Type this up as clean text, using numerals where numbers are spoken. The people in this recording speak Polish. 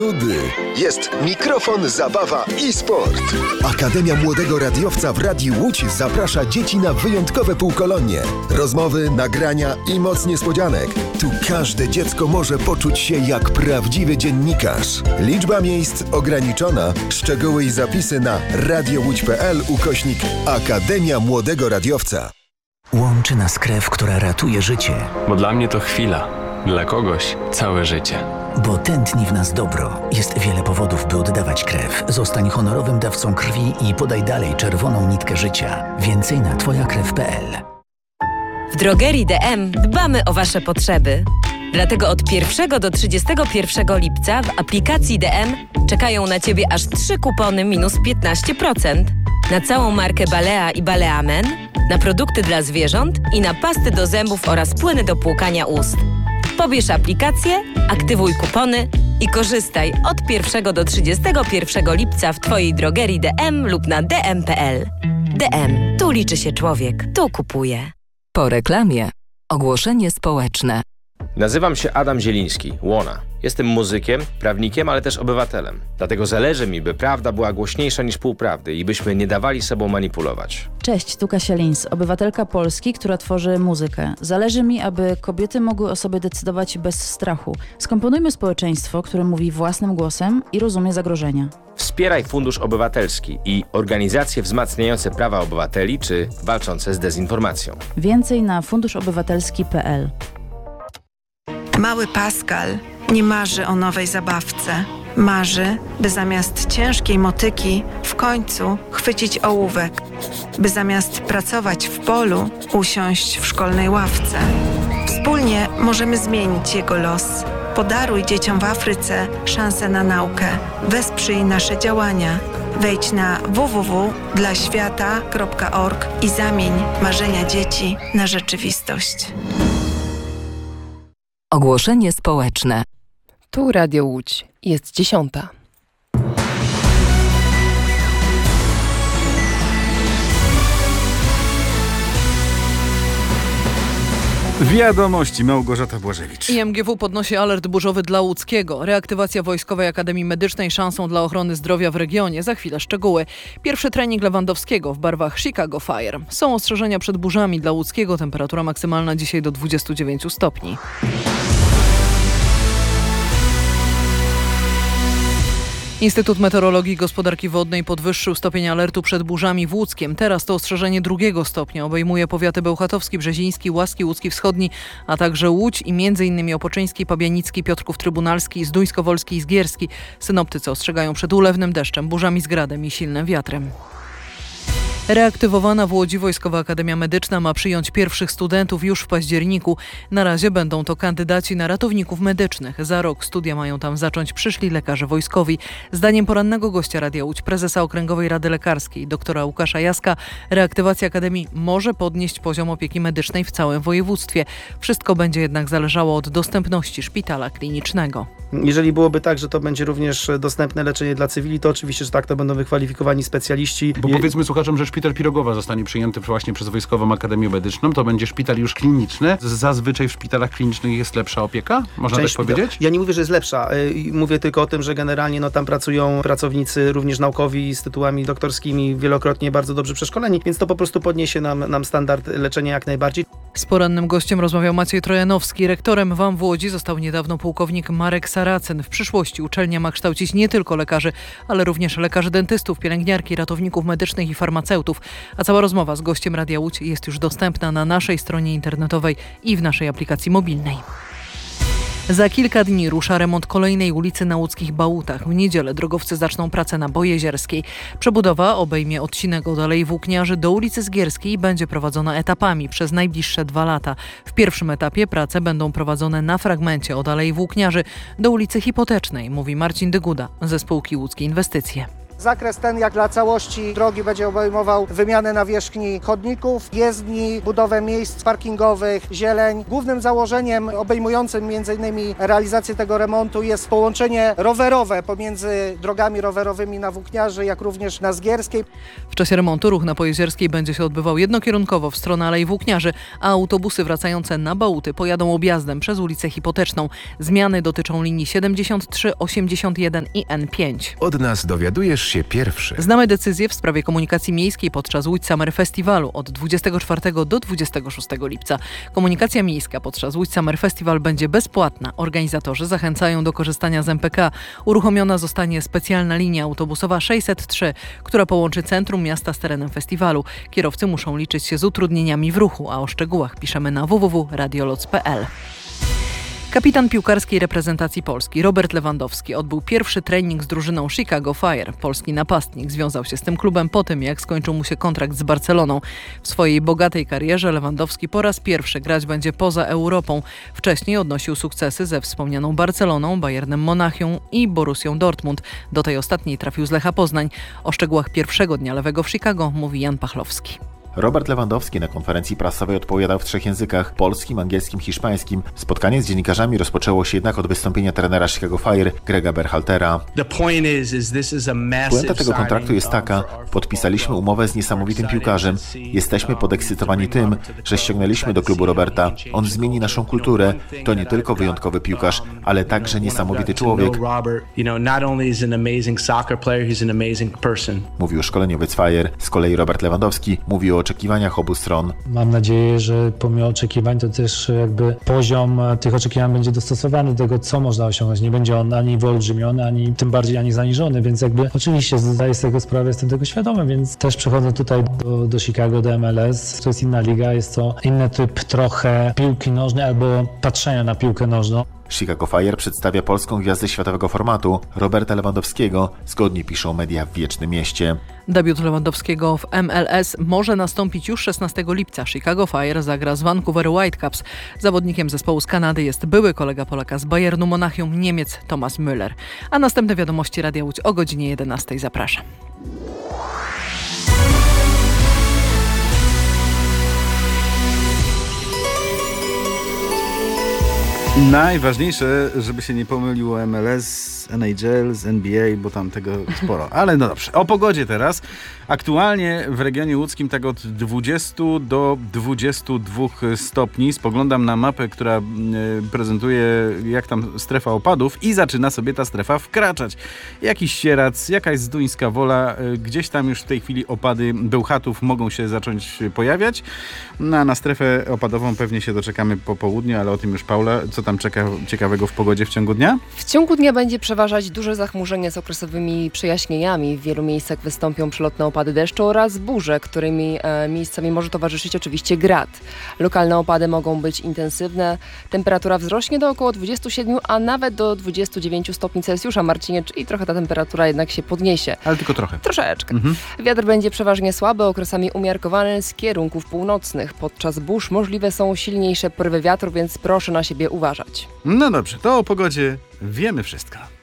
Nudy. Jest mikrofon, zabawa i sport. Akademia Młodego Radiowca w Radiu Łódź zaprasza dzieci na wyjątkowe półkolonie. Rozmowy, nagrania i moc niespodzianek. Tu każde dziecko może poczuć się jak prawdziwy dziennikarz. Liczba miejsc ograniczona. Szczegóły i zapisy na radiołódź.pl/Akademia Młodego Radiowca. Łączy nas krew, która ratuje życie. Bo dla mnie to chwila, dla kogoś całe życie. Bo tętni w nas dobro. Jest wiele powodów, by oddawać krew. Zostań honorowym dawcą krwi i podaj dalej czerwoną nitkę życia. Więcej na twojakrew.pl. W drogerii DM dbamy o Wasze potrzeby. Dlatego od 1 do 31 lipca w aplikacji DM czekają na Ciebie aż 3 kupony minus 15%. Na całą markę Balea i Baleamen, na produkty dla zwierząt i na pasty do zębów oraz płyny do płukania ust. Pobierz aplikację, aktywuj kupony i korzystaj od 1 do 31 lipca w Twojej drogerii DM lub na dm.pl. DM. Tu liczy się człowiek. Tu kupuje. Po reklamie. Ogłoszenie społeczne. Nazywam się Adam Zieliński, Łona. Jestem muzykiem, prawnikiem, ale też obywatelem. Dlatego zależy mi, by prawda była głośniejsza niż półprawdy i byśmy nie dawali sobą manipulować. Cześć, tu Kasia Lins, obywatelka Polski, która tworzy muzykę. Zależy mi, aby kobiety mogły o sobie decydować bez strachu. Skomponujmy społeczeństwo, które mówi własnym głosem i rozumie zagrożenia. Wspieraj Fundusz Obywatelski i organizacje wzmacniające prawa obywateli czy walczące z dezinformacją. Więcej na funduszobywatelski.pl. Mały Pascal nie marzy o nowej zabawce. Marzy, by zamiast ciężkiej motyki w końcu chwycić ołówek. By zamiast pracować w polu, usiąść w szkolnej ławce. Wspólnie możemy zmienić jego los. Podaruj dzieciom w Afryce szansę na naukę. Wesprzyj nasze działania. Wejdź na www.dlaświata.org i zamień marzenia dzieci na rzeczywistość. Ogłoszenie społeczne. Tu Radio Łódź. Jest 10. Wiadomości, Małgorzata Błażewicz. IMGW podnosi alert burzowy dla łódzkiego. Reaktywacja Wojskowej Akademii Medycznej szansą dla ochrony zdrowia w regionie. Za chwilę szczegóły. Pierwszy trening Lewandowskiego w barwach Chicago Fire. Są ostrzeżenia przed burzami dla łódzkiego. Temperatura maksymalna dzisiaj do 29 stopni. Instytut Meteorologii i Gospodarki Wodnej podwyższył stopień alertu przed burzami w Łódzkiem. Teraz to ostrzeżenie 2 stopnia. Obejmuje powiaty bełchatowski, brzeziński, łaski, łódzki wschodni, a także Łódź i m.in. Opoczyński, Pabianicki, Piotrków Trybunalski, Zduńskowolski i Zgierski. Synoptycy ostrzegają przed ulewnym deszczem, burzami z gradem i silnym wiatrem. Reaktywowana w Łodzi Wojskowa Akademia Medyczna ma przyjąć pierwszych studentów już w październiku. Na razie będą to kandydaci na ratowników medycznych. Za rok studia mają tam zacząć przyszli lekarze wojskowi. Zdaniem porannego gościa Radia Łódź, prezesa Okręgowej Rady Lekarskiej, doktora Łukasza Jaska, reaktywacja Akademii może podnieść poziom opieki medycznej w całym województwie. Wszystko będzie jednak zależało od dostępności szpitala klinicznego. Jeżeli byłoby tak, że to będzie również dostępne leczenie dla cywili, to oczywiście, że tak, to będą wykwalifikowani specjaliści. Bo powiedzmy słuchaczom, że szpital Pirogowa zostanie przyjęty właśnie przez Wojskową Akademię Medyczną. To będzie szpital już kliniczny. Zazwyczaj w szpitalach klinicznych jest lepsza opieka? Można tak powiedzieć? Ja nie mówię, że jest lepsza. Mówię tylko o tym, że generalnie tam pracują pracownicy również naukowi z tytułami doktorskimi, wielokrotnie bardzo dobrze przeszkoleni, więc to po prostu podniesie nam standard leczenia jak najbardziej. Z porannym gościem rozmawiał Maciej Trojanowski. Rektorem WAM w Łodzi został niedawno pułkownik Marek Saracen. W przyszłości uczelnia ma kształcić nie tylko lekarzy, ale również lekarzy dentystów, pielęgniarki, ratowników medycznych i farmaceutów. A cała rozmowa z gościem Radia Łódź jest już dostępna na naszej stronie internetowej i w naszej aplikacji mobilnej. Za kilka dni rusza remont kolejnej ulicy na łódzkich Bałutach. W niedzielę drogowcy zaczną pracę na Bojezierskiej. Przebudowa obejmie odcinek od Alei Włókniarzy do ulicy Zgierskiej i będzie prowadzona etapami przez najbliższe 2 lata. W pierwszym etapie prace będą prowadzone na fragmencie od Alei Włókniarzy do ulicy Hipotecznej, mówi Marcin Dyguda ze spółki Łódzkie Inwestycje. Zakres ten, jak dla całości drogi, będzie obejmował wymianę nawierzchni chodników, jezdni, budowę miejsc parkingowych, zieleń. Głównym założeniem obejmującym m.in. realizację tego remontu jest połączenie rowerowe pomiędzy drogami rowerowymi na Włókniarzy, jak również na Zgierskiej. W czasie remontu ruch na Pojezierskiej będzie się odbywał jednokierunkowo w stronę Alei Włókniarzy, a autobusy wracające na Bałuty pojadą objazdem przez ulicę Hipoteczną. Zmiany dotyczą linii 73, 81 i N5. Od nas dowiadujesz się pierwszy. Znamy decyzję w sprawie komunikacji miejskiej podczas Łódź Summer Festiwalu od 24 do 26 lipca. Komunikacja miejska podczas Łódź Summer Festival będzie bezpłatna. Organizatorzy zachęcają do korzystania z MPK. Uruchomiona zostanie specjalna linia autobusowa 603, która połączy centrum miasta z terenem festiwalu. Kierowcy muszą liczyć się z utrudnieniami w ruchu, a o szczegółach piszemy na www.radioloc.pl. Kapitan piłkarskiej reprezentacji Polski Robert Lewandowski odbył pierwszy trening z drużyną Chicago Fire. Polski napastnik związał się z tym klubem po tym, jak skończył mu się kontrakt z Barceloną. W swojej bogatej karierze Lewandowski po raz pierwszy grać będzie poza Europą. Wcześniej odnosił sukcesy ze wspomnianą Barceloną, Bayernem Monachium i Borussią Dortmund. Do tej ostatniej trafił z Lecha Poznań. O szczegółach pierwszego dnia lewego w Chicago mówi Jan Pachlowski. Robert Lewandowski na konferencji prasowej odpowiadał w 3 językach: polskim, angielskim, hiszpańskim. Spotkanie z dziennikarzami rozpoczęło się jednak od wystąpienia trenera Chicago Fire, Grega Berhaltera. Puenta tego kontraktu jest taka: podpisaliśmy umowę z niesamowitym piłkarzem. Jesteśmy podekscytowani tym, że ściągnęliśmy do klubu Roberta. On zmieni naszą kulturę. To nie tylko wyjątkowy piłkarz, ale także niesamowity człowiek. Mówił szkoleniowiec Fire. Z kolei Robert Lewandowski mówi o oczekiwaniach obu stron. Mam nadzieję, że pomimo oczekiwań to też jakby poziom tych oczekiwań będzie dostosowany do tego, co można osiągnąć. Nie będzie on ani wyolbrzymiony, ani tym bardziej ani zaniżony, więc jakby oczywiście zdaję z tego sprawę, jestem tego świadomy, więc też przechodzę tutaj do Chicago, do MLS. To jest inna liga, jest to inny typ trochę piłki nożnej albo patrzenia na piłkę nożną. Chicago Fire przedstawia polską gwiazdę światowego formatu, Roberta Lewandowskiego, zgodnie piszą media w Wiecznym Mieście. Debiut Lewandowskiego w MLS może nastąpić już 16 lipca. Chicago Fire zagra z Vancouver Whitecaps. Zawodnikiem zespołu z Kanady jest były kolega Polaka z Bayernu Monachium, Niemiec Thomas Müller. A następne wiadomości Radia Łódź o godzinie 11. Zapraszam. Najważniejsze, żeby się nie pomylił MLS, NHL, z NBA, bo tam tego sporo. Ale no dobrze. O pogodzie teraz. Aktualnie w regionie łódzkim tak od 20 do 22 stopni. Spoglądam na mapę, która prezentuje jak tam strefa opadów i zaczyna sobie ta strefa wkraczać. Jakiś Sierac, jakaś Zduńska Wola, gdzieś tam już w tej chwili opady Bełchatów mogą się zacząć pojawiać. No, a na strefę opadową pewnie się doczekamy po południu, ale o tym już Paula. Co tam czeka ciekawego w pogodzie w ciągu dnia? W ciągu dnia będzie przeważać duże zachmurzenie z okresowymi przejaśnieniami. W wielu miejscach wystąpią przelotne opady deszczu oraz burze, którymi miejscami może towarzyszyć oczywiście grad. Lokalne opady mogą być intensywne. Temperatura wzrośnie do około 27, a nawet do 29 stopni Celsjusza, Marcinie, czyli trochę ta temperatura jednak się podniesie. Ale tylko trochę. Troszeczkę. Wiatr będzie przeważnie słaby, okresami umiarkowany z kierunków północnych. Podczas burz możliwe są silniejsze porywy wiatru, więc proszę na siebie uważać. No dobrze, to o pogodzie wiemy wszystko.